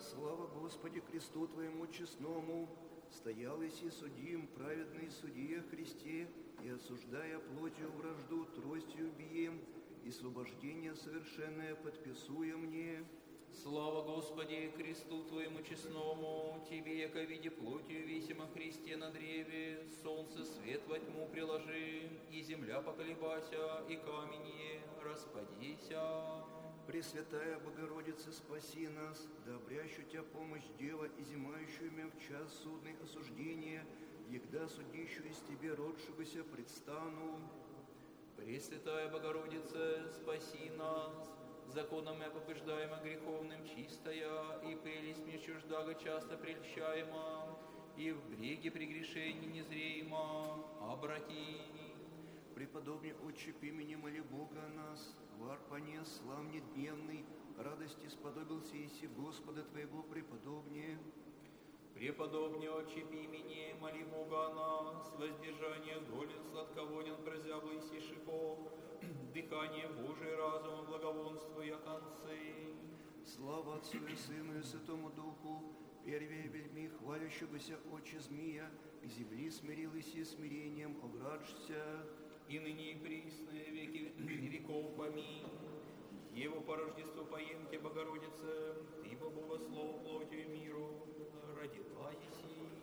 Слава Господи кресту Твоему честному, стоял и судим, праведный судье Христе, и осуждая плотью вражду, тростью бием, и освобождение совершенное подписуя мне. Слава Господи кресту Твоему честному, Тебе, яко виде плотью весимо Христе на древе, солнце свет во тьму приложи, и земля поколебася, и каменье распадися. Пресвятая Богородица, спаси нас, да обрящу Тебя помощь Дева, изымающую меня в час судный осуждения, егда судищую из Тебе родшегося предстану. Пресвятая Богородица, спаси нас, законом я побеждаема греховным чистая, и пелись мне чуждага часто прельщаема, и в бреге прегрешений незримо обрати. Преподобный Отче, имени моли Бога о нас, вар понес славне дневный, радости сподобился иси Господа Твоего преподобнее. Преподобный Отче, имени моли Бога о нас, воздержание долен сладководен прозяблый сишипо, дыхание Божие разума благовонствуя концы. Слава Отцу и Сыну и Святому Духу, первее вельми хвалящегося Отче Змия, к земли смирилась и смирением оградшься. И ныне и присные веки веков помилуй. Его по Рождеству поемте, Богородице, Ты по Богослову плотью и миру родила еси.